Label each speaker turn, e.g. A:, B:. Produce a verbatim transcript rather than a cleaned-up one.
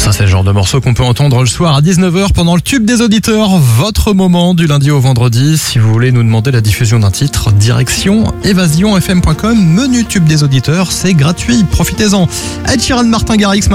A: Ça, c'est le genre de morceau qu'on peut entendre le soir à dix-neuf heures pendant le tube des auditeurs. Votre moment du lundi au vendredi. Si vous voulez nous demander la diffusion d'un titre, direction évasion f m point com. Menu tube des auditeurs, c'est gratuit. Profitez-en. Ed Sheeran, Martin Garrix.